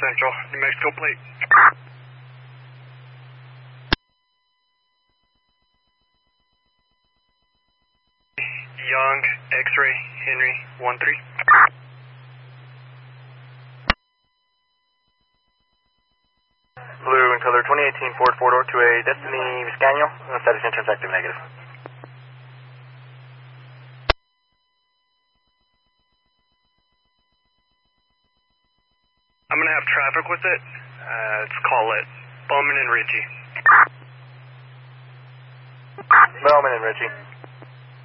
Central, New Mexico plate. Young, X-ray, Henry, 1-3. Blue and color 2018 Ford 4-door to a Destiny Viscaño. Status entrance active negative. I'm gonna have traffic with it. Let's call it Bowman and Ritchie. Bowman and Ritchie.